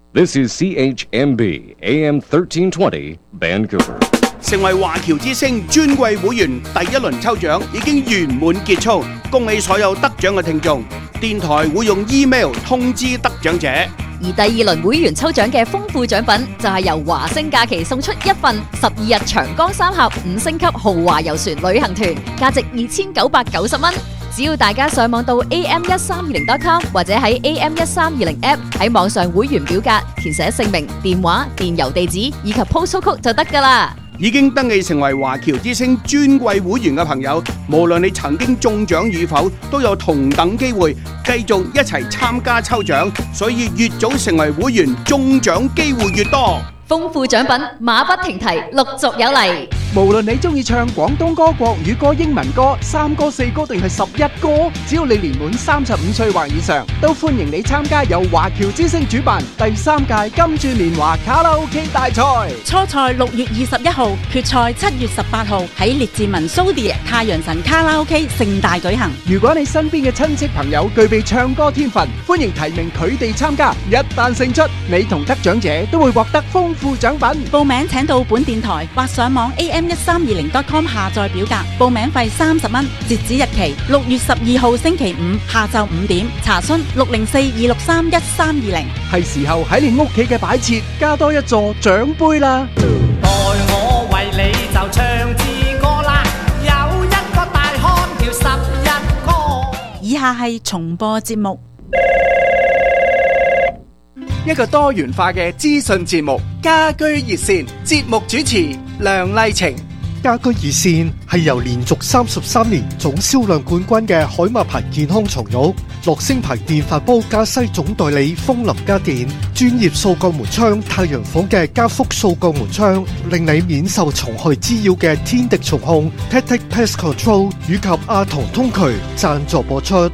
This is CHMB AM 1320 Vancouver。 成為華僑之星尊貴會員第一輪抽獎已經圓滿結束，恭喜所有得獎嘅聽眾。電台會用 email 通知得獎者。 而第二輪會員抽獎嘅豐富獎品就係由華星假期送出一份12日長江三峽5星級豪華遊船旅行團，價值2990蚊。只要大家上網到 am1320.com 或者喺 am1320 app 喺網上會員表格填寫姓名、電話、電郵地址以及 postal code 就得㗎啦。 已經登記成為華僑之星尊貴會員嘅朋友，無論你曾經中獎與否，都有同等機會繼續一齊參加抽獎，所以越早成為會員，中獎機會越多。 豐富獎品馬不停蹄，陸續有嚟。 無論你中意唱廣東歌、國語歌、英文歌、3歌、4歌定係11歌，只要你年滿35歲或以上，都歡迎你參加由華僑之星主辦第3屆金鑽年華卡拉 OK 大賽。 初賽6月21號，決賽7月18號喺列治文蘇迪太陽神卡拉 OK 盛大舉行。 如果你身邊嘅親戚朋友具備唱歌天分，歡迎提名佢哋參加。一旦勝出，你同得獎者都會獲得豐富獎品。 報名請到本電台或上網 am1320.com 下載表格，報名費30蚊，截止日期6月12號星期五下晝5點，查詢604-263-1320。 係時候喺你屋企嘅擺設加多一座獎杯啦！ 待我為你就唱支歌啦，有一個大漢叫11哥。 以下係重播節目。 一個多元化嘅資訊節目，家居熱線，節目主持梁麗晴。 家居熱線係由連續33年總銷量冠軍嘅海馬牌健康床褥、樂聲牌電飯煲加西總代理風林家電、專業掃鋼門窗太陽房嘅加福掃鋼門窗，令你免受蟲害滋擾嘅天敵蟲控 Tactic Pest Control 以及阿童通渠贊助播出。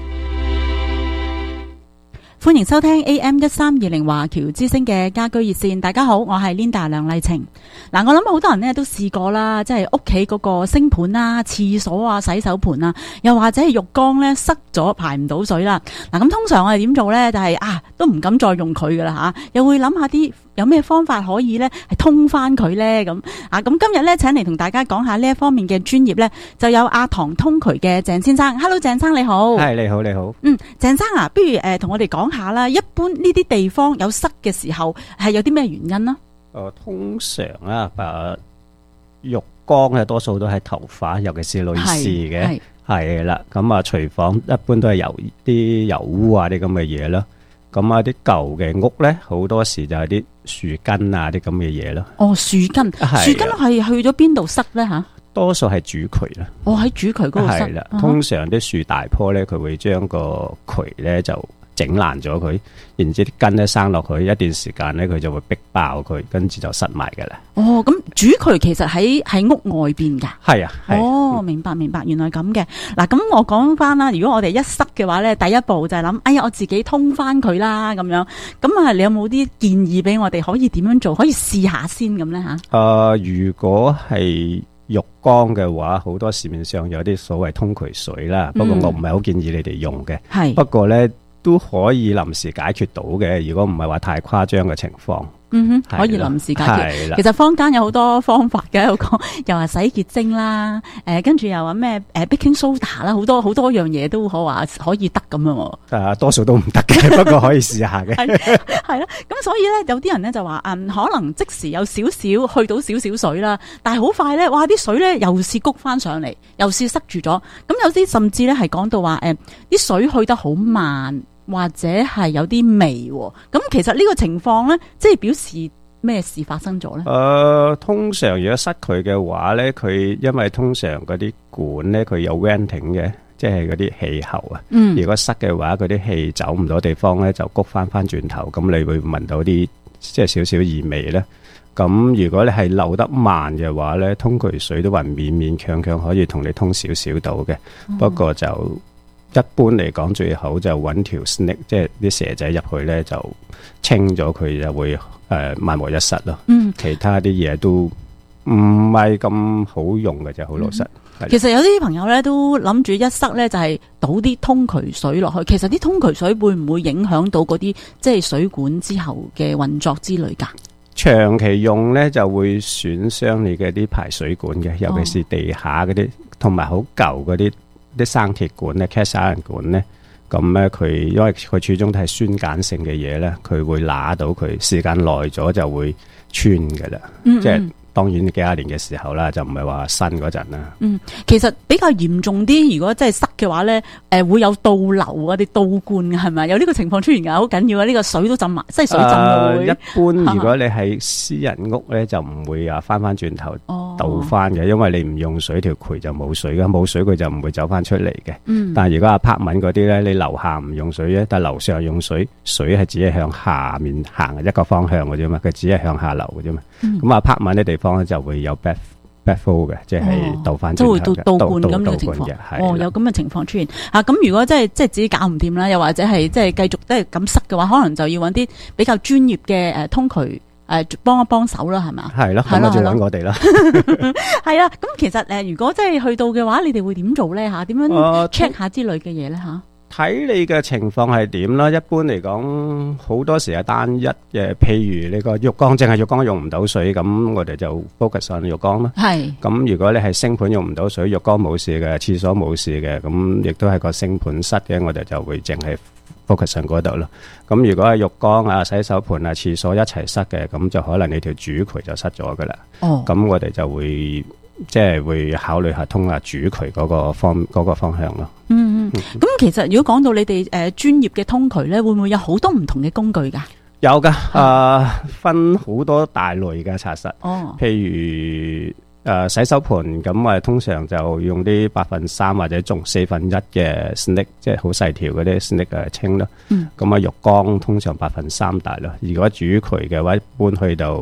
歡迎收聽 AM1320 華僑之聲嘅家居熱線。大家好，我係 Linda 梁麗晴。嗱，我諗好多人咧都試過啦，即係屋企嗰個星盤啦、廁所啊、洗手盆啊，又或者係浴缸咧塞咗排唔到水啦。嗱，咁通常我哋點做咧？就係都唔敢再用佢噶啦吓，又會諗下啲有咩方法可以咧係通翻佢咧咁啊。咁今日咧請嚟同大家講下呢一方面嘅專業咧，就有阿唐通渠嘅鄭先生。Hello， 鄭生你好。 係，你好你好。 鄭生啊，不如同我哋講下啦。一般呢啲地方有塞嘅時候，係有啲咩原因呢？ 通常浴缸咧多數都係頭髮，尤其是女士嘅，係啦。咁廚房一般都係有啲油污啊啲咁嘅嘢啦。咁啲舊嘅屋咧，好多時就係啲樹根啊啲咁嘅嘢咯。哦，樹根係去咗邊度塞咧吓？多數係主渠啦。哦，喺主渠嗰度塞。係啦，通常啲樹大棵咧，佢會將個渠咧就整爛咗佢，然之後啲根咧生落去，一段時間咧佢就會逼爆佢，跟住就塞埋㗎啦。哦，咁主渠其實喺屋外邊㗎？係啊。哦，明白，原來咁嘅。嗱，咁我講翻啦，如果我哋一塞嘅話咧，第一步就係諗，哎呀，我自己通翻佢啦咁樣。咁你有冇啲建議俾我哋可以點樣做？可以試下先咁咧吓？如果係浴缸嘅話，好多市面上有啲所謂通渠水啦，不過我唔係好建議你哋用嘅。係，不過咧都可以臨時解決到嘅，如果唔係話太誇張嘅情況。可以臨時解決。其實坊間有好多方法嘅，有講又話洗潔精啦，跟住又話咩baking soda 啦，好多樣嘢都話可以得咁樣。多數都唔得嘅，不過可以試下嘅。係啦，咁所以咧有啲人咧就話可能即時有少少去到少少水啦，但係好快咧，哇啲水咧又是谷翻上嚟，又是塞住咗。咁有啲甚至咧係講到話啲水去得好慢。或者係有啲味，咁其實呢個情況咧，即係表示咩事發生咗咧？通常如果塞佢嘅話咧，佢因為通常嗰啲管咧，佢有 venting 嘅，即係嗰啲氣喉啊。如果塞嘅話，嗰啲氣走唔到地方咧，就谷翻轉頭，咁你會聞到啲即係少少異味咧。咁如果你係漏得慢嘅話咧，通渠水都還勉勉強強可以同你通少少到嘅，不過就一般嚟講，最好就揾條 snake， 即係啲蛇仔入去咧，就清咗佢，就會萬無一失咯。其他啲嘢都唔係咁好用嘅，就好老實。 其實有啲朋友咧都諗住一塞咧就係倒啲通渠水落去，其實啲通渠水會唔會影響到嗰啲即係水管之後嘅運作之類㗎？ 長期用咧就會損傷你嘅啲排水管嘅，尤其是地下嗰啲，同埋好舊嗰啲生鐵管咧 cast iron 管咧，咁咧佢因為佢始終都係酸鹼性嘅嘢咧，佢會揦到佢，時間耐咗就會穿㗎啦，即係。當然幾廿年嘅時候啦，就唔係話新嗰陣啦。 其實比較嚴重啲，如果真係塞嘅話咧，會有倒流啊、啲倒灌係咪？有呢個情況出現㗎，好緊要啊！呢個水都浸埋，即係水浸嘅會。 一般如果你係私人屋咧，就唔會翻轉頭倒翻嘅，因為你唔用水條渠就冇水㗎，冇水佢就唔會走翻出嚟嘅。但係如果apartment嗰啲咧，你樓下唔用水咧，但係樓上用水，水係只係向下面行一個方向嘅啫嘛，佢只係向下流嘅啫嘛。咁apartment啲地方咧就會有 backflow 嘅，即係倒翻轉頭嘅， 都會倒灌咁嘅情況。有咁嘅情況出現嚇。咁如果即係自己搞唔掂啦，又或者係即係繼續都係咁塞嘅話，可能就要揾啲比較專業嘅通渠幫一幫手啦，係咪？係咯，咁就揾我哋啦。係啦，咁其實如果即係去到嘅話，你哋會點做咧嚇？點樣 check 下之類嘅嘢咧嚇？ 睇你嘅情況係點啦，一般嚟講好多時係單一嘅，譬如你個浴缸淨係浴缸用唔到水，咁我哋就 focus 上浴缸啦。係。咁如果你係星盆用唔到水，浴缸冇事嘅，廁所冇事嘅，咁亦都係個星盆塞嘅，我哋就會淨係 focus 上嗰度咯。咁如果係浴缸啊、洗手盆啊、廁所一齊塞嘅，咁就可能你條主渠就塞咗噶啦。咁我哋就會即係會考慮下通下主渠嗰個方向咯。 咁其實如果講到你哋專業嘅通渠咧，會唔會有好多唔同嘅工具噶？ 有噶，分好多大類嘅查實。譬如洗手盆咁通常就用啲3/8或者仲1/4嘅 snake， 即係好細條嗰啲 snake 清咯。咁浴缸通常3/8大咯。如果主渠嘅話，一般去到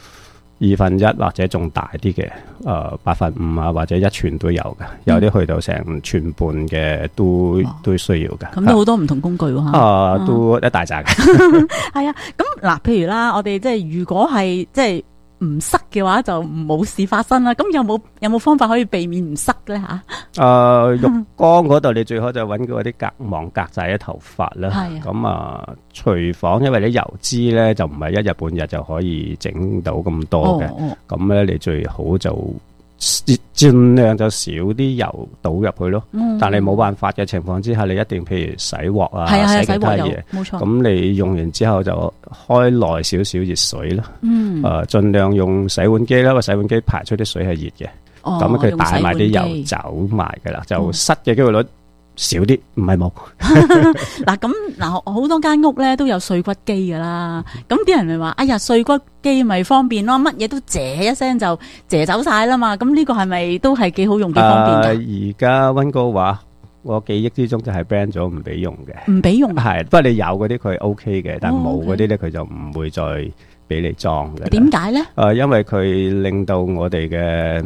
1/2或者仲大啲嘅，5/8啊或者1寸都有嘅，有啲去到成寸半嘅都需要嘅。 咁都好多唔同工具喎。 都一大扎嘅。 係啊，咁嗱，譬如啦，我哋即係如果係即係唔塞嘅話，就冇事發生啦。咁有冇方法可以避免唔塞咧嚇？浴缸嗰度你最好就揾嗰啲隔網隔晒啲頭髮啦。咁廚房因為啲油脂咧就唔係一日半日就可以整到咁多嘅，咁咧你最好就盡量就少啲油倒入去咯。但你冇辦法嘅情況之下，你一定譬如洗鑊啊、洗其他嘢，冇錯。咁你用完之後就開耐少少熱水咯。盡量用洗碗機啦，因為洗碗機排出啲水係熱嘅。咁佢帶埋啲油走埋噶啦，就塞嘅機會率少啲，唔係冇。好多間屋咧都有碎骨機噶啦，咁啲人咪話，哎呀，碎骨機咪方便咯，乜嘢都謝一聲就謝走晒啦嘛。咁呢個係咪都係幾好用、幾方便噶？而家溫哥華我記憶之中就係 ban 咗唔俾用嘅，唔俾用係。不過你有嗰啲佢 OK 嘅，但係冇嗰啲咧佢就唔會再俾你裝嘅。點解咧？因為佢令到我哋嘅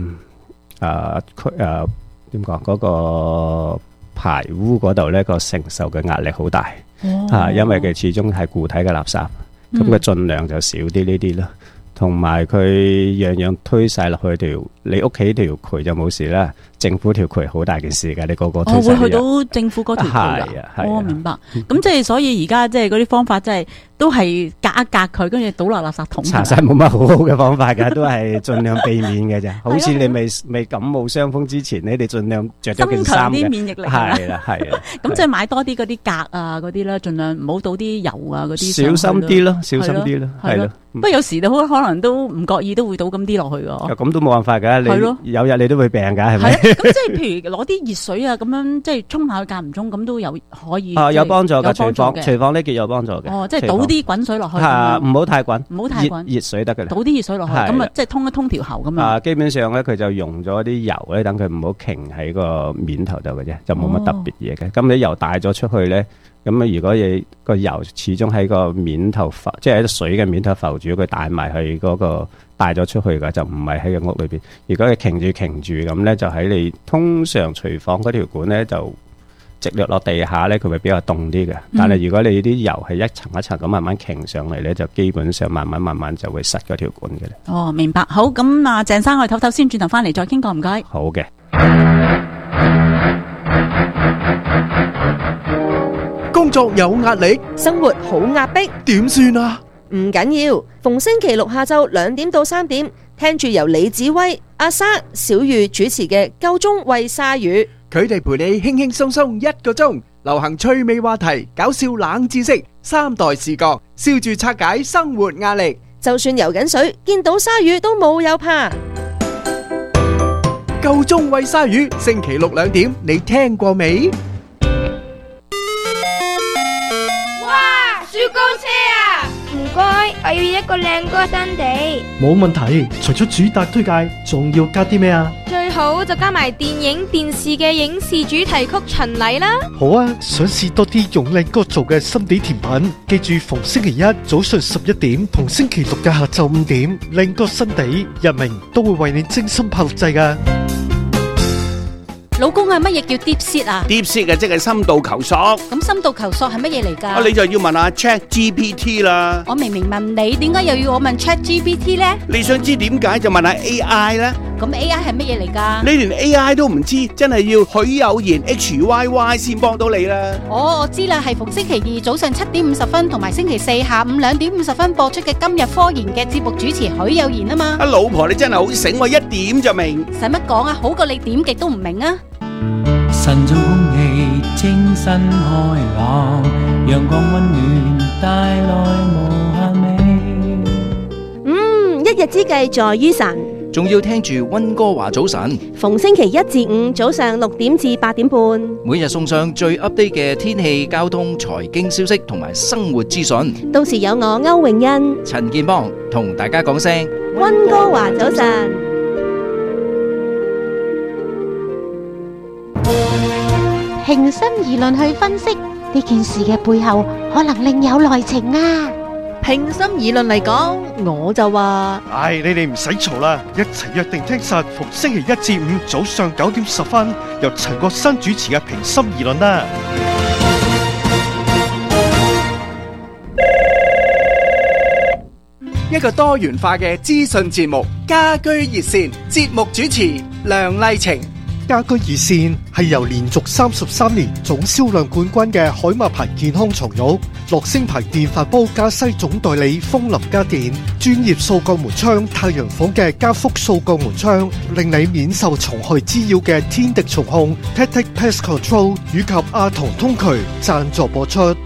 點講嗰個排污嗰度咧個承受嘅壓力好大。因為佢始終係固體嘅垃圾，咁佢盡量就少啲呢啲啦。同埋佢樣樣推晒落去條，你屋企條渠就冇事啦。政府條渠好大件事㗎，你個個推晒。會去到政府嗰條渠㗎。明白。咁即係所以而家即係嗰啲方法，即係都係隔一隔佢，跟住倒落垃圾桶。查實冇乜好好嘅方法㗎，都係盡量避免嘅啫。好似你未感冒傷風之前，你哋盡量着咗件衫嘅。增強啲免疫力。係啦。咁即係買多啲嗰啲鎘啊嗰啲啦，盡量唔好倒啲油啊嗰啲。小心啲咯，小心啲咯，係咯。不過有時都可能都唔覺意都會倒咁啲落去㗎。咁都冇辦法㗎，你有日你都會病㗎，係咪？咁即係譬如攞啲熱水啊，咁樣即係沖下佢間唔中，咁都有可以。有幫助嘅，廚房呢件有幫助嘅。即係倒啲滾水落去。唔好太滾，唔好太滾，熱水得嘅。倒啲熱水落去，咁啊即係通一通條喉咁樣。基本上咧，佢就用咗啲油咧，等佢唔好傾喺個面頭度嘅啫，就冇乜特別嘢嘅。咁你油帶咗出去咧。咁如果你個油始終喺個面頭浮，即係喺水嘅面頭浮住，佢帶埋去嗰個帶咗出去㗎，就唔係喺個屋裏邊。如果佢擎住咁咧，就喺你通常廚房嗰條管咧，就直落落地下咧，佢會比較凍啲嘅。但係如果你啲油係一層一層咁慢慢擎上嚟咧，就基本上慢慢就會塞嗰條管嘅啦。明白。好，咁鄭生我哋唞唞先，轉頭翻嚟再傾過，唔該。好嘅。 工作有壓力， 生活好壓迫， 點算啊？ 唔緊要。逢星期六下晝2點到3點，聽住由李子威、阿生、小玉主持嘅《夠鐘喂鯊魚》， 佢哋陪你輕輕鬆鬆1個鐘，流行趣味話題、搞笑冷知識、3代視角，笑住拆解生活壓力。 就算游緊水，見到鯊魚都冇有怕。 夠鐘喂鯊魚，星期六2點，你聽過未？ 哇！雪糕車啊！唔該，我要一個靚歌新地。 冇問題，除咗主打推介，仲要加啲咩啊？ 最好就加埋電影、電視嘅影視主題曲巡禮啦。 好啊，想試多啲用靚歌做嘅心地甜品，記住逢星期一早上11點同星期六嘅下晝5點，靚歌新地日明都會為你精心炮製㗎。 老公啊，乜嘢叫 deep seat 啊 ？deep seat 嘅即係深度求索。 咁深度求索係乜嘢嚟㗎？ 你就要問下 ChatGPT 啦。 我明明問你，點解又要我問 ChatGPT 呢？ 你想知點解就問下 AI 啦。 咁 AI 係乜嘢嚟㗎？ 你連 AI 都唔知，真係要許有言 HYY 先幫到你啦。 我知啦，係逢星期二早上7點50分同埋星期四下午2點50分播出嘅今日科研嘅節目主持許有言啊嘛。 阿老婆你真係好醒喎，一點就明。 使乜講啊？好過你點極都唔明啊！ 晨早空氣清新開朗，陽光溫暖帶來無限美。 一日之計在於晨， 仲要聽住溫哥華早晨。 逢星期1至5早上6點至8點半， 每日送上最 update 嘅天氣、交通、財經消息同埋生活資訊。 到時有我歐詠欣、 陳建邦同大家講聲溫哥華早晨。 平心而論去分析呢件事嘅背後，可能另有內情啊！ 平心而論嚟講，我就話： 唉，你哋唔使嘈啦，一齊約定聽實逢星期1至5早上9點10分，由陳國新主持嘅平心而論啦。 一個多元化嘅資訊節目，家居熱線，節目主持梁麗晴。 家居熱線係由連續33年總銷量冠軍嘅海馬牌健康床褥、樂聲牌電飯煲加西總代理風林家電、專業掃角門窗太陽房嘅加福掃角門窗，令你免受蟲害滋擾嘅天敵蟲控 Tactic Pest Control 以及阿童通渠贊助播出。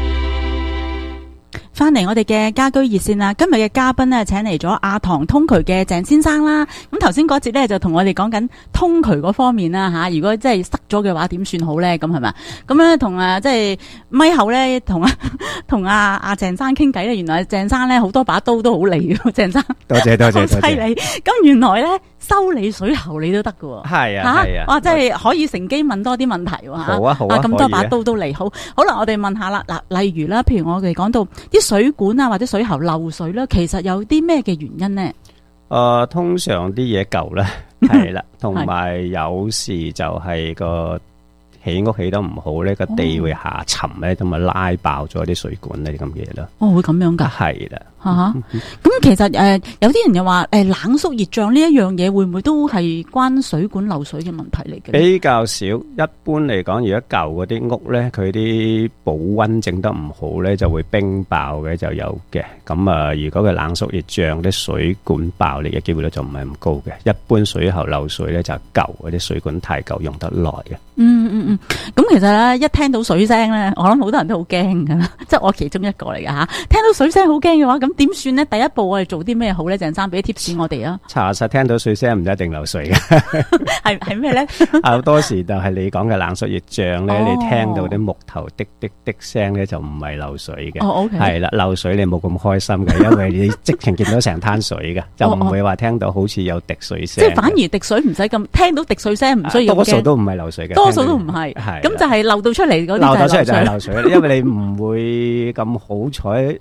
翻嚟我哋嘅家居熱線啦，今日嘅嘉賓呢，請嚟咗阿唐通渠嘅鄭先生啦。咁頭先嗰節呢，就同我哋講緊通渠嗰方面啦吓，如果真係塞咗嘅話點算好咧？咁係咪？咁咧同即係咪後咧同阿鄭生傾偈咧，原來鄭生咧好多把刀都好利嘅，鄭生多謝好犀利。咁原來咧修理水喉你都得嘅， 係啊係啊， 哇真係可以乘機問多啲問題喎。 好啊好啊， 咁多把刀都利好。好啦，我哋問下啦，嗱，例如啦，譬如我哋講到啲水管啊或者水喉漏水啦，其實有啲咩嘅原因呢？ 通常啲嘢舊啦，係啦，同埋有時就係個起屋起得唔好咧，個地會下沉咧，同埋拉爆咗啲水管呢啲咁嘅嘢啦。哦， 會咁樣噶？ 係啦。 咁其實有啲人又話冷縮熱脹呢一樣嘢會唔會都係關水管漏水嘅問題嚟嘅？ 比較少，一般嚟講，如果舊嗰啲屋咧，佢啲保溫整得唔好咧，就會冰爆嘅就有嘅。咁如果佢冷縮熱脹，啲水管爆裂嘅機會咧就唔係咁高嘅。一般水喉漏水咧就係舊嗰啲水管太舊，用得耐嘅。 咁其實咧，一聽到水聲咧，我諗好多人都好驚噶啦，即係我其中一個嚟噶吓。聽到水聲好驚嘅話，咁點算呢？第一步我哋做啲咩好咧？鄭生俾啲 tips 我哋啊。查實聽到水聲唔一定漏水嘅， 係咩咧？ 好多時就係你講嘅冷縮熱脹咧，你聽到啲木頭滴滴滴聲咧，就唔係漏水嘅。 OK。係啦，漏水你冇咁開心嘅，因為你即情見到成灘水嘅，就唔會話聽到好似有滴水聲。 即係反而滴水唔使咁，聽到滴水聲唔需要驚。 多數都唔係漏水嘅， 多數都唔係。咁就係漏到出嚟嗰啲就係漏水。 漏到出嚟就係漏水，因為你唔會咁好彩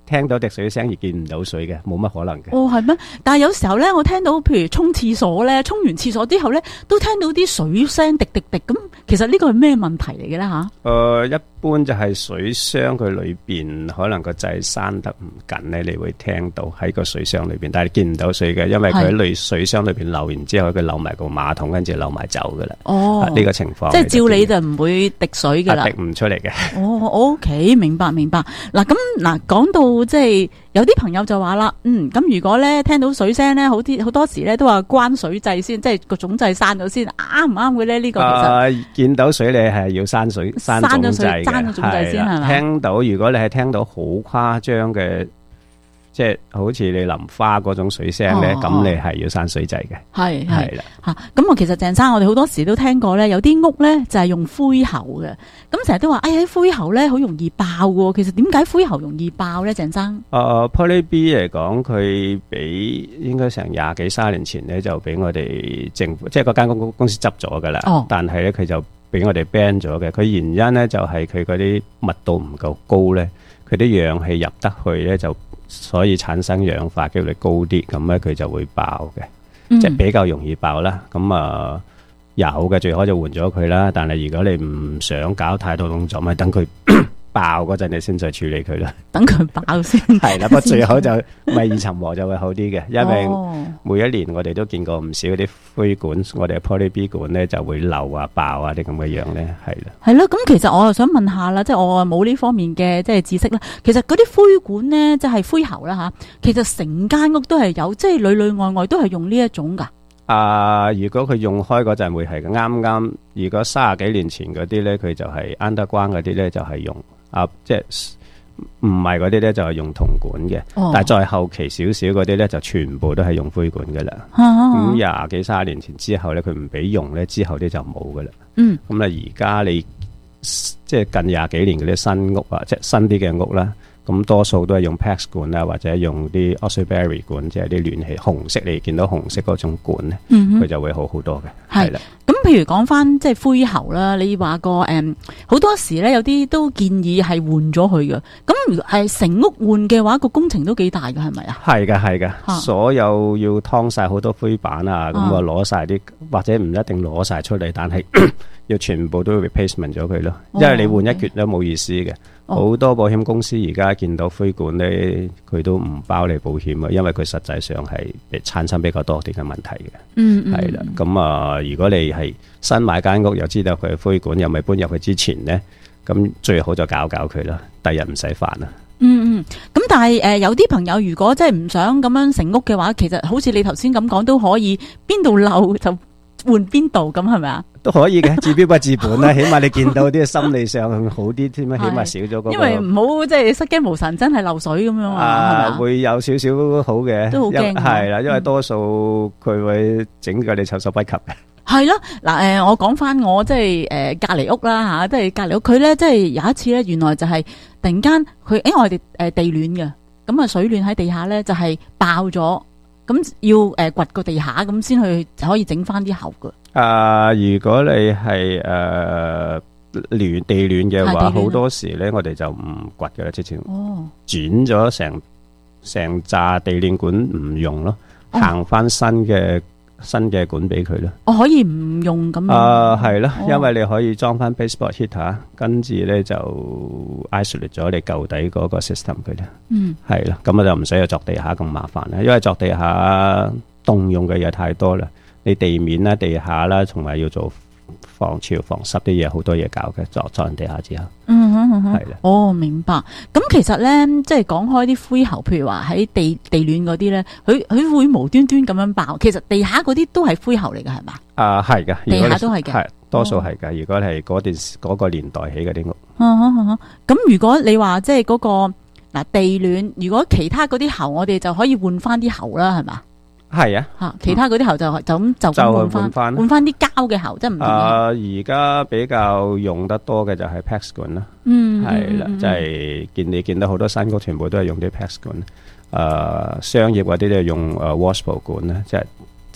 聽到滴水聲而見唔到水嘅，冇乜可能嘅。 哦，係咩？但係有時候咧，我聽到譬如沖廁所咧，沖完廁所之後咧，都聽到啲水聲滴滴滴咁。其實呢個係咩問題嚟嘅咧吓？ 一般就係水箱佢裏邊可能個掣閂得唔緊咧，你會聽到喺個水箱裏邊，但係你見唔到水嘅，因為佢喺水箱裏邊流完之後，佢流埋個馬桶，跟住流埋走噶啦。哦，呢個情況即係照理就唔會滴水噶啦， 滴唔出嚟嘅。 哦 ，OK， 明白。嗱咁講到即係有啲朋友就話啦，咁如果咧聽到水聲咧，好多時咧都話關水掣先，即係個總掣閂咗先，啱唔啱嘅咧？呢個其實見到水你係要閂總掣嘅， 閂咗總掣先係嘛？ 聽到如果你係聽到好誇張嘅，即係好似你淋花嗰種水聲咧，咁你係要閂水掣嘅。係啦吓，咁其實鄭生，我哋好多時都聽過咧，有啲屋咧就係用灰喉嘅，咁成日都話，灰喉咧好容易爆嘅。其實點解灰喉容易爆咧？鄭生 ，Poly B 嚟講，佢比應該成20幾30年前咧就俾我哋政府，即係嗰間公司執咗噶啦。但係咧佢就俾我哋 ban 咗嘅。佢原因咧就係佢嗰啲密度唔夠高咧，佢啲氧氣入得去咧就。所以產生氧化機率高啲，咁咧佢就會爆嘅，即係比較容易爆啦。咁有嘅最好就換咗佢啦。但係如果你唔想搞太多動作，咪等佢爆嗰陣你先再處理佢啦。 等佢爆先係啦，不過最好就咪二層和就會好啲嘅，因為每一年我哋都見過唔少啲灰管，我哋嘅 Poly B 管咧就會漏啊爆啊啲咁嘅樣咧，係啦。 係咯，咁其實我又想問下啦，即係我冇呢方面嘅即係知識啦。其實嗰啲灰管咧，即係灰喉啦吓，其實成間屋都係有，即係裏裏外外都係用呢一種噶。 如果佢用開嗰陣會係啱。如果30幾年前嗰啲咧，佢就係 underground 嗰啲咧，就係用即係唔係嗰啲咧，就係用銅管嘅。但係再後期少少嗰啲咧，就全部都係用灰管噶啦。咁20幾30年前之後咧，佢唔俾用咧，之後啲就冇噶啦。咁而家你即係近20幾年嗰啲新屋啊，即係新啲嘅屋啦。咁多數都係用 PEX 管啊，或者用啲 Osprey 管，即係啲暖氣紅色，你見到紅色嗰種管咧，佢就會好好多嘅。係啦， 咁譬如講翻即係灰喉啦，你話個好多時咧有啲都建議係換咗佢嘅。咁如果係成屋換嘅話，個工程都幾大嘅，係咪啊？係嘅，所有要劏晒好多灰板啊，咁攞晒啲，或者唔一定攞晒出嚟，但係要全部都 replacement 咗佢咯。因為你換一橛都冇意思嘅。好多保險公司而家見到灰管咧，佢都唔包你保險啊，因為佢實際上係產生比較多啲嘅問題嘅。係啦，咁如果你係新買間屋，又知道佢係灰管，又未搬入去之前咧，咁最好就搞佢啦，第日唔使煩啦。 咁但係有啲朋友如果真係唔想咁樣成屋嘅話，其實好似你頭先咁講都可以，邊度漏就換邊度，咁係咪啊？ 都可以嘅，治標不治本啦。起碼你見到啲心理上好啲添啊，起碼少咗嗰個。 因為唔好即係失驚無神，真係漏水咁樣啊， 會有少少好嘅， 都好驚。 係啦，因為多數佢會整個你措手不及嘅。 係咯，嗱我講翻我即係隔離屋啦吓，即係隔離屋佢咧，即係有一次咧，原來就係突然間佢，因為我哋地暖嘅，咁啊水暖喺地下咧就係爆咗，咁要掘個地下咁先去就可以整翻啲喉噶。 如果你係地暖嘅話，好多時咧我哋就唔掘嘅啦，之前轉咗成紮地暖管唔用咯，行翻新嘅管俾佢咯。 我可以唔用咁。 係咯，因為你可以裝翻 baseboard heater，跟住咧就 isolate 咗你舊底嗰個 system 佢咧。係啦，咁就唔使去鑿地下咁麻煩啦，因為鑿地下動用嘅嘢太多啦。你地面啦、地下啦，同埋要做防潮、防濕啲嘢，好多嘢搞嘅。鑿完地下之後，係啦。 明白。咁其實咧，即係講開啲灰喉，譬如話喺地暖嗰啲咧，佢會無端端咁樣爆。其實地下嗰啲都係灰喉嚟嘅，係嘛？ 係嘅， 地下都係嘅， 係多數係嘅。如果係嗰個年代起嗰啲屋， 咁如果你話即係嗰個地暖，如果其他嗰啲喉，我哋就可以換翻啲喉啦，係嘛？ 係啊， 其他嗰啲喉就咁換翻啲膠嘅喉，即係唔同嘅。 而家比較用得多嘅就係 PEX 管啦，係啦，即係見到好多新屋全部都係用啲 PEX 管。商業嗰啲都係用WASPO 管啦，即係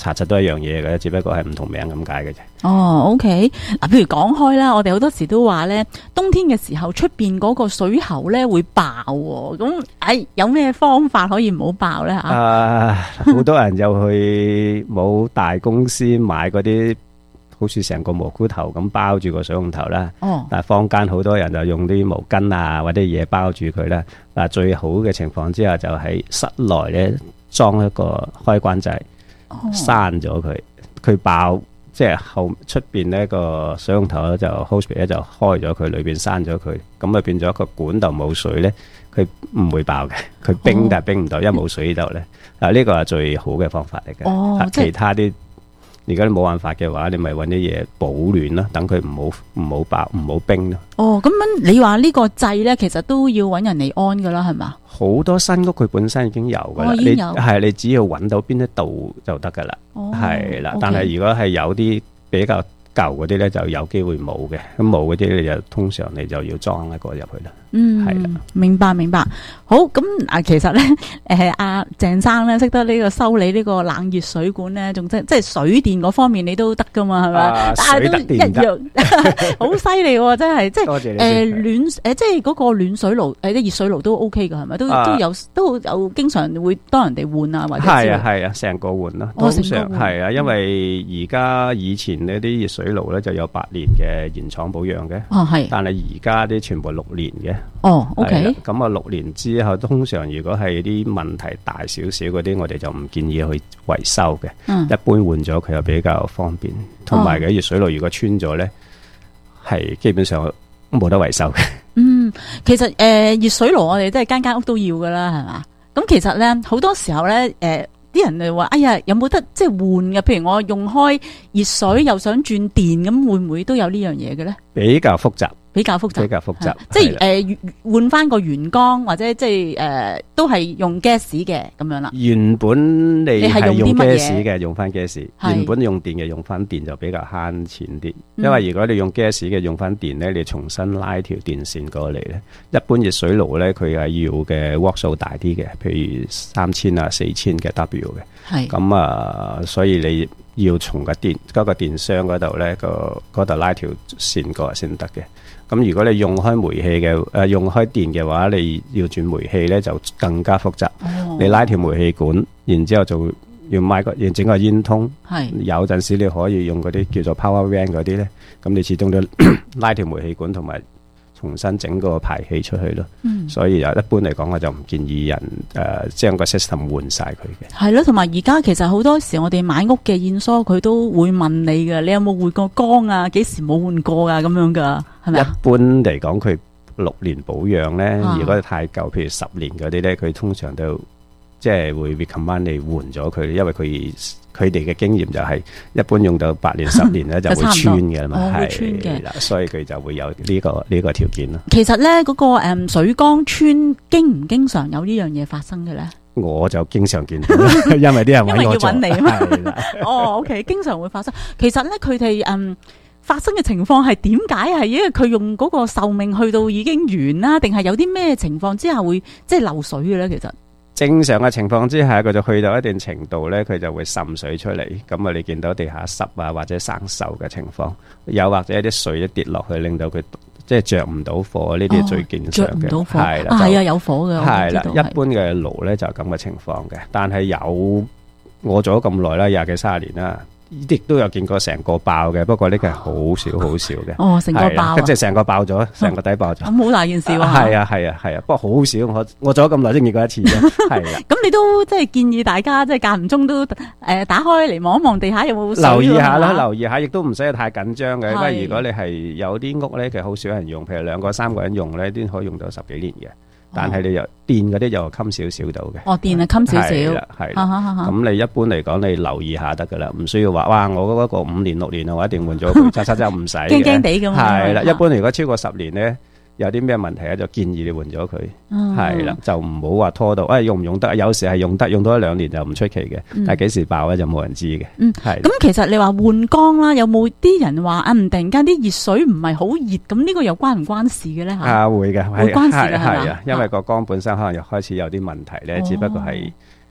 查實都係一樣嘢嘅，只不過係唔同名咁解嘅啫。 哦，OK，嗱，譬如講開啦，我哋好多時都話咧，冬天嘅時候出邊嗰個水喉咧會爆喎，咁有咩方法可以唔好爆咧嚇？ 好多人就去冇大公司買嗰啲，好似成個蘑菇頭咁包住個水龍頭啦。 哦， 但係坊間好多人就用啲毛巾啊或者嘢包住佢啦。嗱，最好嘅情況之下就喺室內咧裝一個開關掣，閂咗佢，佢爆。即係後出邊呢個水龍頭咧就 hose 咧就開咗佢，裏邊閂咗佢，咁啊變咗個管道冇水咧，佢唔會爆嘅，佢冰但係冰唔到，一冇水喺度咧，呢個係最好嘅方法嚟嘅。其他啲如果你冇辦法嘅話，你咪揾啲嘢保暖啦，等佢唔好爆唔好冰咯。 哦，咁樣你話呢個掣咧，其實都要揾人嚟安噶啦，係嘛？ 好多新屋佢本身已經有噶啦，你只要揾到邊一度就得噶啦，係啦。但係如果係有啲比較舊嗰啲咧，就有機會冇嘅。咁冇嗰啲你就通常你就要裝一個入去啦。係啦， 明白。好，咁其實咧，阿鄭生咧識得呢個修理呢個冷熱水管咧，仲即係水電嗰方面你都得噶嘛，係咪？但係都一樣，好犀利喎！真係，即係暖即係嗰個暖水爐啲熱水爐都 OK 噶，係咪？都有經常會多人哋換啊，或者係啊，成個換啦。通常係啊，因為而家以前呢啲熱水爐咧就有8年嘅原廠保養嘅，但係而家啲全部6年嘅。 哦，OK。 咁啊，6年之後，通常如果係啲問題大少少嗰啲，我哋就唔建議去維修嘅。一般換咗佢又比較方便，同埋嘅熱水爐如果穿咗咧，係基本上冇得維修嘅。 其實熱水爐我哋真係間屋都要噶啦，係嘛？咁其實咧好多時候咧，啲人就話：哎呀，有冇得即係換嘅？譬如我用開熱水又想轉電，咁會唔會都有呢樣嘢嘅咧？ 比較複雜。 比較複雜，即係換翻個原缸或者即係都係用 gas 嘅咁樣啦。 原本你係用 gas 嘅，用翻 gas。原本用電嘅用翻電就比較慳錢啲，因為如果你用 gas 嘅用翻電咧，你重新拉條電線過嚟咧，一般熱水爐咧佢係要嘅瓦數大啲嘅，譬如3000啊4000嘅 W 嘅。咁啊，所以你要從個電箱嗰度咧嗰度拉條線過嚟先得嘅。咁如果你用開煤氣嘅用開電嘅話，你要轉煤氣咧就更加複雜。你拉條煤氣管，然之後就要要整個煙通。有陣時你可以用嗰啲叫做 power van 嗰啲咧，咁你始終都拉條煤氣管同埋重新整個排氣出去咯。所以一般嚟講，我就唔建議人將個 system 換晒佢嘅。係咯， 同埋而家其實好多時我哋買屋嘅驗疏佢都會問你嘅，你有冇換過缸啊？幾時冇換過啊？咁樣噶。係咪？一般嚟講，佢6年保養咧，如果太舊，譬如10年嗰啲咧，佢通常都即係會 recommend 你換咗佢，因為佢哋嘅經驗就係一般用到8年10年咧就會穿嘅嘛，係啦，所以佢就會有呢個條件咯。 其實咧嗰個水缸穿經唔經常有呢樣嘢發生嘅咧？ 我就經常見到，因為啲人揾我做， 因為要揾你啊嘛。OK， 經常會發生。其實咧佢哋發生嘅情況係點解？係因為佢用嗰個壽命去到已經完啦，定係有啲咩情況之下會即係漏水嘅咧？其實正常嘅情況之下，佢就去到一定程度咧，佢就會滲水出嚟。咁啊，你見到地下濕啊，或者生鏽嘅情況，又或者一啲水一跌落去，令到佢即係着唔到火，呢啲係最經常嘅。 係啦，係啊，有火嘅。 係啦，一般嘅爐咧就係咁嘅情況嘅。但係我做咗咁耐啦，20幾30年啦。亦都有見過成個爆嘅，不過呢個係好少嘅。 哦，成個爆， 即係成個爆咗，成個底爆咗。 咁好大件事喎。 係啊，不過好少，我做咗咁耐先見過一次啫。係啦。 咁你都即係建議大家即係間唔中都打開嚟望一望地下有冇水。 留意下啦，留意下，亦都唔使太緊張嘅。因為如果你係有啲屋咧，其實好少人用，譬如2個3個人用咧，都可以用到10幾年嘅。但係你又電嗰啲又襟少少到嘅。哦，電係襟少少。係啦。咁你一般嚟講，你留意下得噶啦，唔需要話哇，我嗰個5年6年啊，我一定換咗佢，就唔使嘅。驚驚地咁。 係啦，一般如果超過10年咧，有啲咩問題咧，就建議你換咗佢。係啦，就唔好話拖到，用唔用得？有時係用得，用到1-2年就唔出奇嘅。但係幾時爆咧就冇人知嘅。係。咁其實你話換缸啦，有冇啲人話突然間啲熱水唔係好熱？咁呢個又關唔關事嘅咧？嚇。 會嘅， 會關事嘅係嘛？ 因為個缸本身可能又開始有啲問題咧，只不過係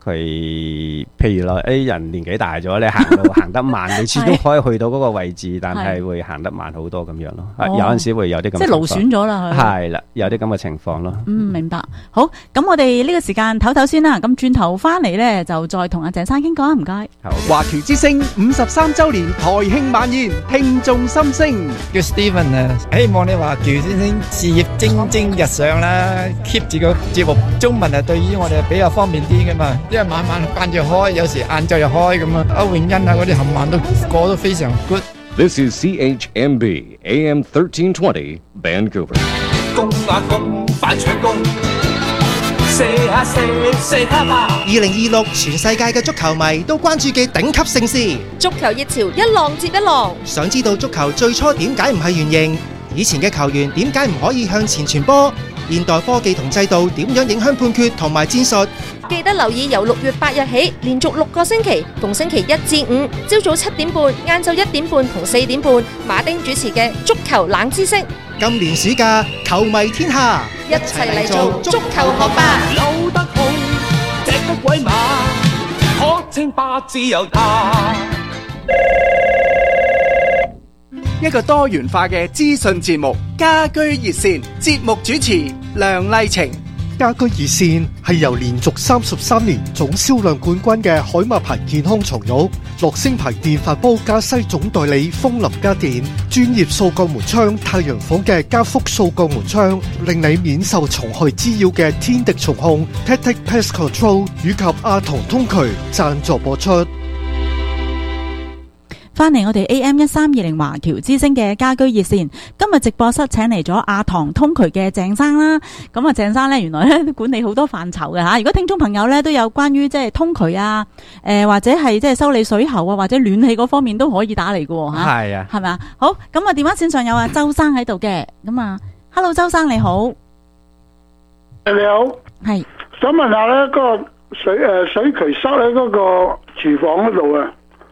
佢譬如人年紀大咗，你行路行得慢，你始終可以去到嗰個位置，但係會行得慢好多咁樣咯。有陣時會有啲咁， 即係勞損咗啦。 係啦，有啲咁嘅情況咯。 明白。好，咁我哋呢個時間唞唞先啦。咁轉頭翻嚟咧，就再同阿鄭生傾講啊。唔該。 華僑之聲53週年台慶晚宴，聽眾心聲。 叫 Steven 啊，希望你華僑之聲事業蒸蒸日上啦 ，keep 住個節目中文啊，對於我哋比較方便啲噶嘛，因為晚晚間住開，有時晏晝又開咁啊。歐永欣啊嗰啲冚唪唥都過得非常 good。 This is CHMB AM 1320 Vancouver。 公啊公，快搶工！射下射，射下吧 ！2026全世界嘅足球迷都關注嘅頂級盛事， 足球熱潮一浪接一浪。 想知道足球最初點解唔係圓形？以前嘅球員點解唔可以向前傳波？現代科技同制度點樣影響判決同埋戰術？ 記得留意由6月8日起，連續6個星期，逢星期1至5，朝早7點半、晏晝1點半同4點半，馬丁主持嘅足球冷知識。 今年暑假，球迷天下， 一齊嚟做足球學霸。 扭得好，隻得鬼馬，可稱霸自由他。 一個多元化嘅資訊節目，家居熱線，節目主持梁麗晴。 家居熱線係由連續33年總銷量冠軍嘅海馬牌健康床褥、樂聲牌電飯煲加西總代理風林家電、專業掃角門窗太陽房嘅加福掃角門窗，令你免受蟲害滋擾嘅天敵蟲控 Tactic Pest Control 以及阿唐通渠贊助播出。 翻嚟我哋 AM1320 華僑之聲嘅家居熱線，今日直播室請嚟咗阿唐通渠嘅鄭生啦。咁啊，鄭生咧原來咧都管理好多範疇嘅吓。如果聽眾朋友咧都有關於即係通渠啊，或者係即係修理水喉啊，或者暖氣嗰方面都可以打嚟嘅吓。係啊，係咪啊？好，咁啊電話線上有阿周生喺度嘅。咁啊 ，Hello 周生你好。 你好。係。想問下咧，嗰個水渠塞喺嗰個廚房嗰度啊。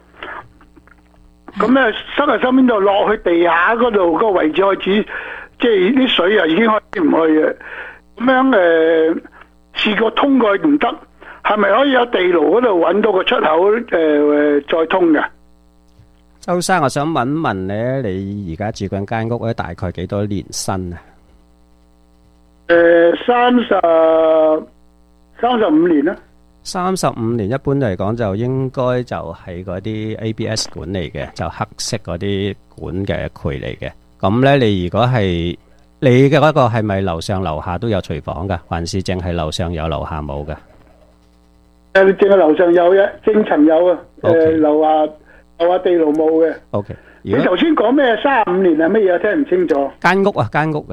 咁咧塞喺身邊度落去地下嗰度個位置開始，即係啲水啊已經開始唔去嘅。咁樣試過通過去唔得，係咪可以喺地牢嗰度揾到個出口再通嘅？ 周生，我想問問咧，你而家住緊間屋咧，大概幾多年新啊 ？35年啦。 35年一般嚟講就應該就係嗰啲 ABS 管嚟嘅，就黑色嗰啲管嘅渠嚟嘅。咁咧，你如果係你嘅嗰個係咪樓上樓下都有廚房噶，還是淨係樓上有樓下冇噶？ 淨係樓上有嘅，正層有啊。樓下地牢冇嘅。 OK。 你頭先講咩35年係乜嘢？聽唔清楚。 間屋啊。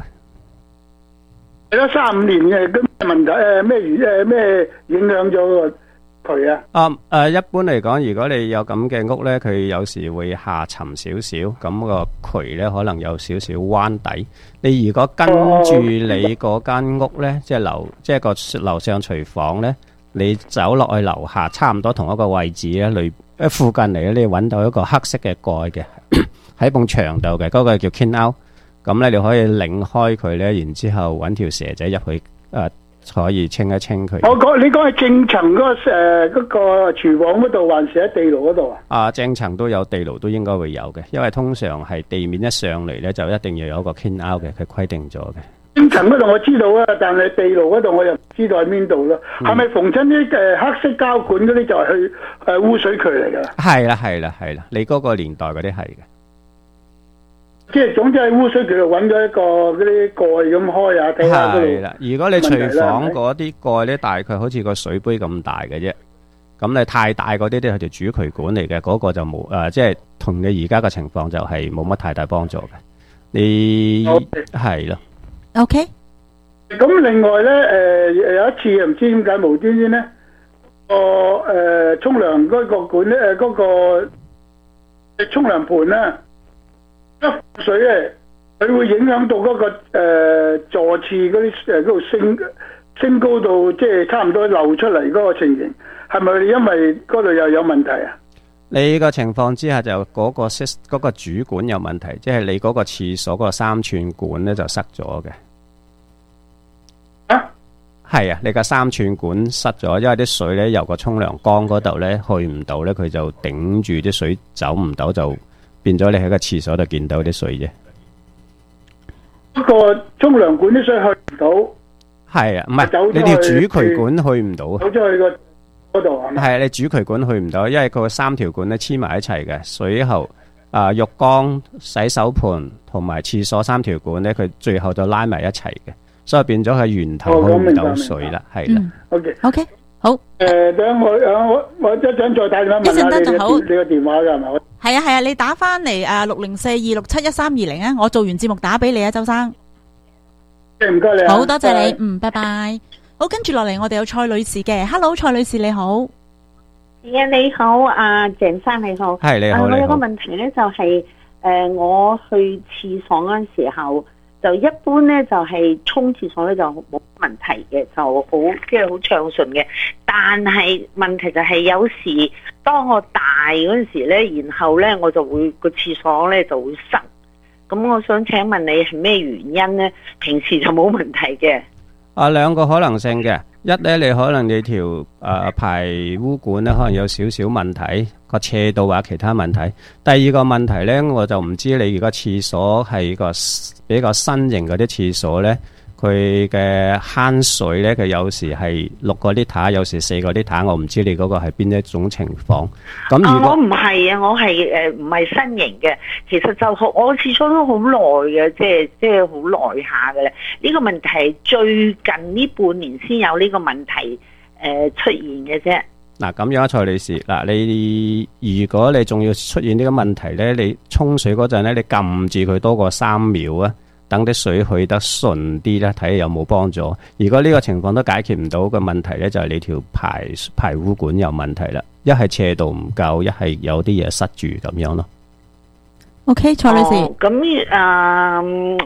係咯，35年嘅咁問題咩影響咗個渠啊？ 一般嚟講，如果你有咁嘅屋咧，佢有時會下沉少少，咁個渠咧可能有少少彎底。你如果跟住你嗰間屋咧，即係個樓上廚房咧，你走落去樓下，差唔多同一個位置咧，附近嚟咧，你揾到一個黑色嘅蓋嘅喺埲牆度嘅，嗰個叫 clean out。咁咧，你可以擰開佢咧，然之後揾條蛇仔入去，可以清一清佢。 你講係正層嗰個廚房嗰度，還是喺地牢嗰度啊？ 正層都有，地牢都應該會有嘅，因為通常係地面一上嚟咧，就一定要有一個 clean out 嘅，佢規定咗嘅。 正層嗰度我知道啊，但係地牢嗰度我又唔知道喺邊度咯。係咪逢親啲黑色膠管嗰啲就係去污水渠嚟㗎？ 係啦，你嗰個年代嗰啲係嘅。 即係總之喺污水渠度揾咗一個嗰啲蓋咁開下睇下。係啦， 如果你廚房嗰啲蓋咧，大概好似個水杯咁大嘅啫。咁你太大嗰啲咧係條主渠管嚟嘅，嗰個就冇即係同你而家嘅情況就係冇乜太大幫助嘅。你係咯。 OK。 咁另外咧有一次唔知點解無端端咧沖涼嗰個管咧嗰個沖涼盤咧。一水咧，佢會影響到嗰個坐廁嗰啲嗰度升高到即係差唔多漏出嚟嗰個情形，係咪因為嗰度又有問題啊？ 你個情況之下就嗰個主管有問題，即係你嗰個廁所嗰個3寸管咧就塞咗嘅。 係啊，你個3寸管塞咗，因為啲水咧由個沖涼缸嗰度咧去唔到咧，佢就頂住啲水走唔到，就變咗你喺個廁所度見到啲水啫。 嗰個沖涼管啲水去唔到， 係啊，唔係你條主渠管去唔到， 走咗去個嗰度係咪？ 係啊，你主渠管去唔到，因為佢3條管咧黐埋一齊嘅，水喉浴缸、洗手盆同埋廁所3條管咧，佢最後就拉埋一齊嘅。所以變咗係源頭去唔到水啦，係啦。 OK， 好。 等我一陣再打電話問下你個電話㗎係咪？ 係啊係啊，你打翻嚟60426711320啊，我做完節目打俾你啊，周生。 唔該你啊。 好多謝你，拜拜。好，跟住落嚟我哋有蔡女士嘅 ，Hello， 蔡女士你好。 係啊，你好，阿鄭生你好。 係你好。 我有個問題咧，就係我去廁所嗰陣時候。就一般咧，就係沖廁所咧就冇問題嘅，就好即係好暢順嘅。但係問題就係有時當我大嗰陣時咧，然後咧我就會個廁所咧就會塞。咁我想請問你係咩原因咧？平時就冇問題嘅。 兩個可能性嘅，一咧你可能你條排污管咧可能有少少問題，個斜度或者其他問題。第二個問題咧，我就唔知你如果廁所係個比較新型嗰啲廁所咧，佢嘅慳水咧，佢有時係6個 litre，有時4個 litre，我唔知你嗰個係邊一種情況。咁如果我唔係啊，我係唔係新型嘅，其實就我廁所都好耐嘅，即係好耐下嘅咧。呢個問題係最近呢半年先有呢個問題出現嘅啫。 嗱咁樣，蔡女士，嗱你如果你仲要出現呢個問題咧，你沖水嗰陣咧，你撳住佢多過3秒啊，等啲水去得順啲咧，睇下有冇幫助。如果呢個情況都解決唔到嘅問題咧，就係你條排污管有問題啦，一係斜度唔夠，一係有啲嘢塞住咁樣咯。 OK， 蔡女士。 咁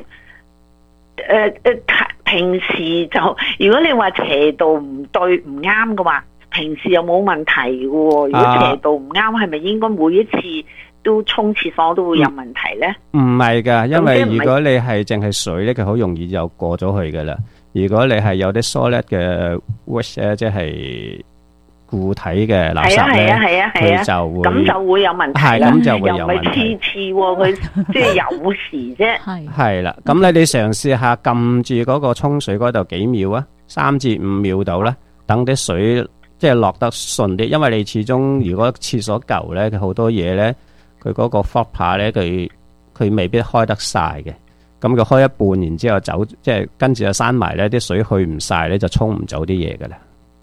平時就如果你話斜度唔對唔啱嘅話，平時又冇問題嘅喎。如果斜度唔啱，係咪應該每一次都沖廁所都會有問題呢？ 唔係㗎，因為如果你係淨係水咧，佢好容易就過咗去㗎啦。如果你係有啲 solid 嘅 waste 咧，即係固體嘅垃圾咧，佢就會咁就會有問題啦。 咁就會有問題。 又唔係次次喎，佢即係有時啫。 係啦，咁你嘗試下撳住嗰個沖水嗰度幾秒啊，3至5秒度啦，等啲水即係落得順啲。因為你始終如果廁所舊咧，佢好多嘢咧，佢嗰個 flopper 咧，佢未必開得晒嘅。咁佢開一半，然之後走，即係跟住就閂埋咧，啲水去唔晒咧，就沖唔走啲嘢噶啦。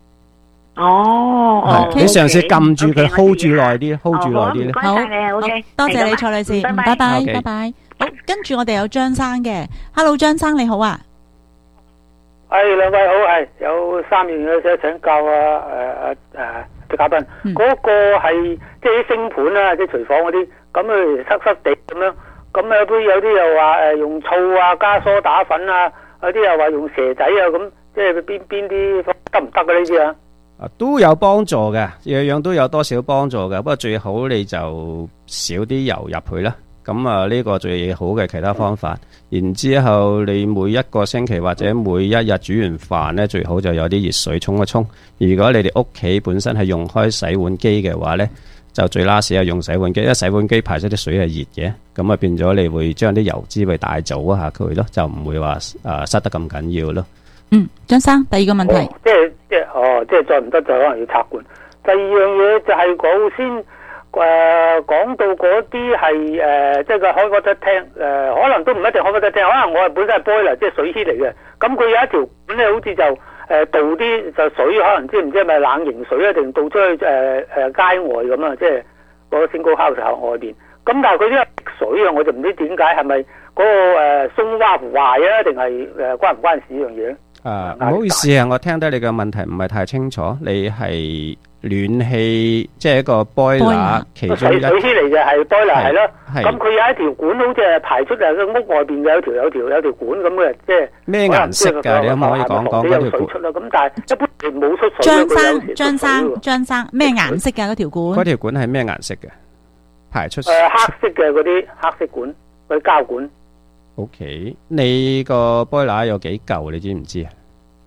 你嘗試撳住佢 hold 住耐啲 ，hold 住耐啲咧。 好， 多謝你，蔡女士，拜拜，拜拜。好，跟住我哋有張生嘅 ，Hello， 張生你好啊。 兩位好，有3樣嘢想請教啲嘉賓。嗰個係即係啲星盤啦，即係廚房嗰啲，咁佢濕濕地咁樣。咁有啲又話用醋啊加梳打粉啊，有啲又話用蛇仔啊，咁即係邊啲得唔得嘅呢啲啊？ 都有幫助嘅，樣樣都有多少幫助嘅。不過最好你就少啲油入去啦。咁呢個最好嘅其他方法。然之後你每一個星期或者每一日煮完飯呢，最好就有啲熱水沖一沖。如果你哋屋企本身係用開洗碗機嘅話呢，就最拉屎係用洗碗機，因為洗碗機排出啲水係熱嘅，咁變咗你會將啲油脂會帶走一下佢咯，就唔會話塞得咁緊要咯。 張生，第二個問題， 即係再唔得就可能要插管。第二樣嘢就係講先講到嗰啲係即係個開火質廳可能都唔一定開火質廳，可能我係本身係 boiler 即係水器嚟嘅，咁佢有一條管咧，好似就倒啲就水，可能知唔知係咪冷凝水啊，定倒出去街外咁啊？即係嗰個升高烤場外邊。咁但係佢啲水啊，我就唔知點解係咪嗰個松蛙腐壞啊，定係關唔關事呢樣嘢？ 唔好意思啊，我聽得你嘅問題唔係太清楚。你係暖氣即係一個 boiler 其中一水器嚟嘅，係 boiler 係咯。咁佢有一條管，好似係排出嚟個屋外邊有條管咁嘅，即係咩顏色㗎？你可唔可以講講嗰條管？ 咁但係一般冇出水。 張生，咩顏色㗎嗰條管？ 嗰條管係咩顏色嘅？排出黑色嘅嗰啲黑色管，嗰啲膠管。 OK， 你個 boiler 有幾舊？你知唔知啊？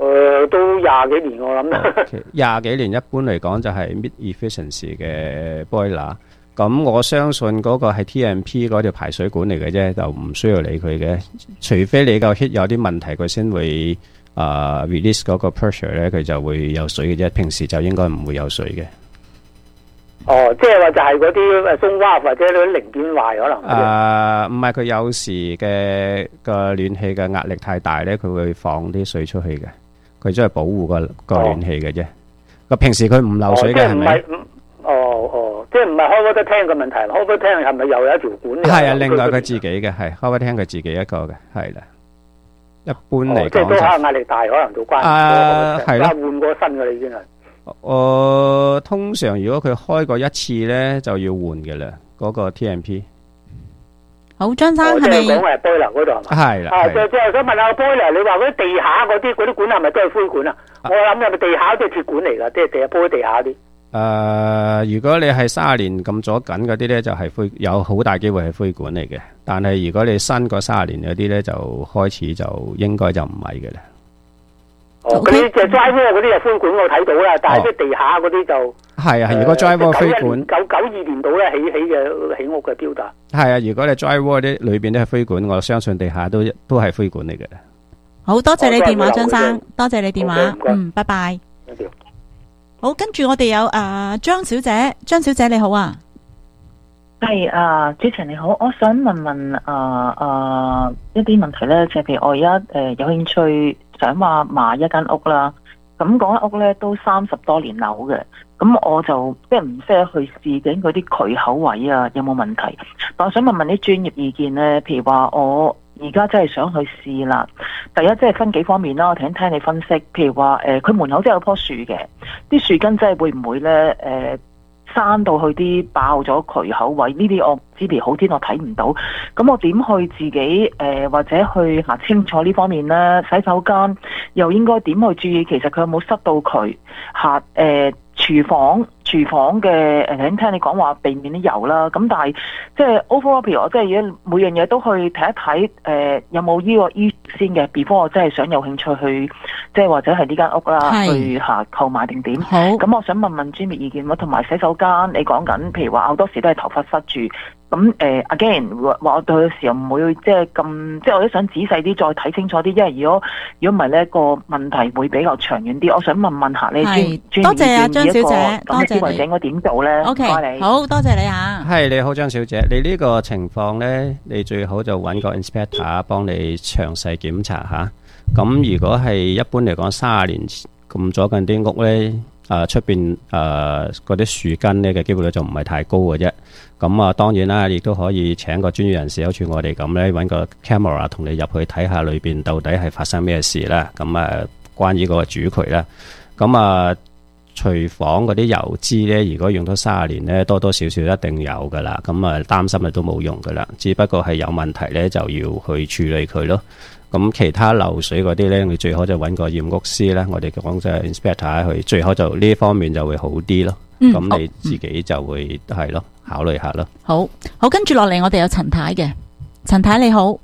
都20幾年我諗啦。 20幾年一般嚟講就係 mid efficiency 嘅 boiler。咁我相信嗰個係 TMP 嗰條排水管嚟嘅啫，就唔需要理佢嘅。除非你個 heat 有啲問題，佢先會release 嗰個 pressure 咧，佢就會有水嘅啫。平時就應該唔會有水嘅。 哦，即係話就係嗰啲鬆花或者嗰啲零件壞可能。 唔係，佢有時嘅個暖氣嘅壓力太大咧，佢會放啲水出去嘅。佢真係保護個暖氣嘅啫。個平時佢唔漏水嘅係咪？ 即係唔係開water tank嘅問題，開water tank係咪又有一條管？ 係啊，另外佢自己嘅係開water tank佢自己一個嘅，係啦。一般嚟講即係都可能壓力大，可能做關係啦，換過新嘅啦已經係。 通常如果佢開過一次咧，就要換嘅啦，嗰個 TMP。 好，張生係咪？ 即係講係 boiler 嗰度係嘛？係啦。就想問下 boiler，你話嗰啲地下嗰啲管係咪都係灰管啊？我諗係咪地下都係鐵管嚟㗎？即係鋪喺地下啲。 如果你係30年咁左緊嗰啲咧，就係灰，有好大機會係灰管嚟嘅。但係如果你新過30年嗰啲咧，就開始就應該就唔係嘅啦。 嗰啲就 dry wall 嗰啲就灰管我睇到啦，但係即係地下嗰啲就係啊。如果 dry wall 灰管 92年度咧起屋嘅標達係啊。如果你 dry wall 啲裏邊都係灰管，我相信地下都係灰管嚟嘅。 好多謝你電話，張生，多謝你電話。拜拜。好，跟住我哋有張小姐，張小姐你好啊。 係主持人你好，我想問一啲問題咧，就係譬如我而家有興趣想話買一間屋啦，咁嗰間屋咧都30多年樓嘅，咁我就即係唔識去試緊嗰啲渠口位啊有冇問題，但我想問啲專業意見咧，譬如話我而家真係想去試啦。第一即係分幾方面啦，我聽你分析。譬如話佢門口真係有棵樹嘅，啲樹根真係會唔會咧生到去啲爆咗渠口位？呢啲我唔知，譬如好天我睇唔到。咁我點去自己或者去查清楚呢方面咧？洗手間又應該點去注意？其實佢有冇塞到渠？廚房嘅聽你講話避免啲油啦，咁但係即係 overall 譬如我即係每樣嘢都去睇一睇，有冇呢個依先嘅 before 我真係想有興趣去即係或者係呢間屋啦去購買定點。好，咁我想問專業意見，同埋洗手間你講緊，譬如話好多時都係頭髮塞住。咁again 話我對嘅時候唔會即係咁，即係我都想仔細啲再睇清楚啲，因為如果唔係呢個問題會比較長遠啲。我想問下你專業意見， 張小姐，多謝你。應該點做咧 ？OK，好多謝你嚇。 係你好，張小姐，你呢個情況咧，你最好就揾個 inspector 幫你詳細檢查下。咁如果係一般嚟講30年咁左近啲屋咧，出邊嗰啲樹根咧嘅機會率就唔係太高嘅啫。咁當然啦，亦都可以請個專業人士，好似我哋咁咧，揾個 camera 同你入去睇下裏邊到底係發生咩事啦。咁關於嗰個主渠啦，咁廚房嗰啲油脂咧，如果用咗30年咧，多多少少一定有噶啦。咁擔心都冇用噶啦，只不過係有問題咧，就要去處理佢咯。咁其他漏水嗰啲咧，你最好就揾個驗屋師啦。我哋講即係 inspector 去，最好就呢方面就會好啲咯。咁你自己就會係咯，考慮下咯。 好，跟住落嚟，我哋有陳太嘅。陳太你好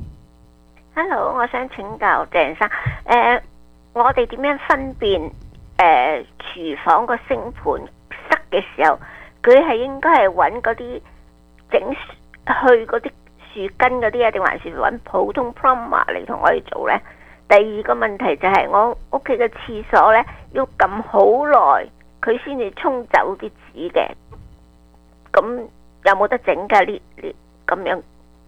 ，Hello， 我想請教鄭生，我哋點樣分辨廚房個星盤塞嘅時候，佢係應該係揾嗰啲整去嗰啲樹根嗰啲啊，定還是揾普通 plumber 嚟同我哋做呢？第二個問題就係我屋企嘅廁所呢，要撳好耐，佢先至沖走啲紙嘅，咁有冇得整㗎？呢咁樣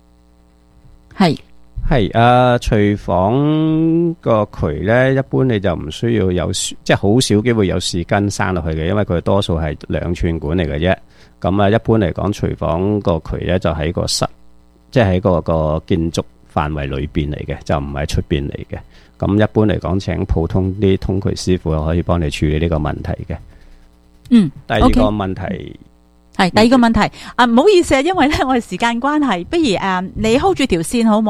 係廚房個渠呢，一般你就唔需要有，即係好少機會有樹根生落去嘅，因為佢多數係2寸管嚟嘅啫。咁一般嚟講，廚房個渠呢就喺個室，即係喺個建築範圍裏邊嚟嘅，就唔係出邊嚟嘅。咁一般嚟講，請普通啲通渠師傅可以幫你處理呢個問題嘅。第二個問題係第二個問題唔好意思啊，因為咧我哋時間關係，不如你 hold 住條線好冇？